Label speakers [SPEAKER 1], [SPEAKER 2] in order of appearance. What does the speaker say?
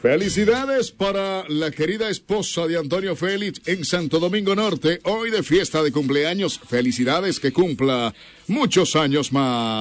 [SPEAKER 1] Felicidades para la querida esposa de Antonio Félix en Santo Domingo Norte, hoy de fiesta de cumpleaños. Felicidades, que cumpla muchos años más.